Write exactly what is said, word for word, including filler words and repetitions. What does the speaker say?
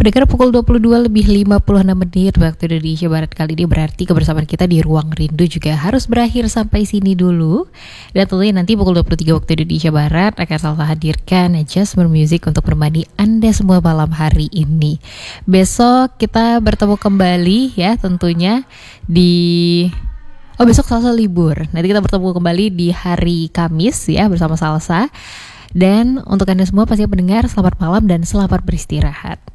Pendengar pukul dua puluh dua lebih lima puluh enam menit waktu Indonesia Barat kali ini, berarti kebersamaan kita di Ruang Rindu juga harus berakhir sampai sini dulu. Dan tentunya nanti pukul dua puluh tiga waktu Indonesia Barat akan selalu hadirkan Jasmine Music untuk menemani Anda semua malam hari ini. Besok kita bertemu kembali ya, tentunya di Oh besok Salsa libur. Nanti kita bertemu kembali di hari Kamis ya bersama Salsa. Dan untuk Anda semua pasti pendengar, selamat malam dan selamat beristirahat.